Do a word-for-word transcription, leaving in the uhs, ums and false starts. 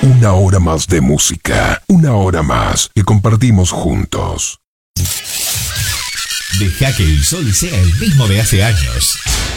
Una hora más de música, una hora más que compartimos juntos. Deja que el sol sea el mismo de hace años.